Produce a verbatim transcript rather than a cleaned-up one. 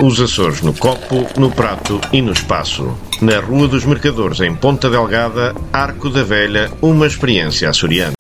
Os Açores no copo, no prato e no espaço. Na Rua dos Mercadores, em Ponta Delgada, Arco da Velha, uma experiência açoriana.